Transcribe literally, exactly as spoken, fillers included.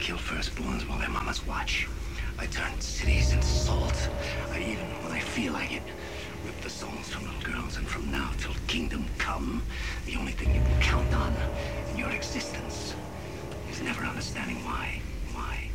killed firstborns while their mamas watch. I turned cities into salt. I even, when I feel like it, rip the souls from little girls, and from now till kingdom come, the only thing you can count on in your existence is never understanding why. Why?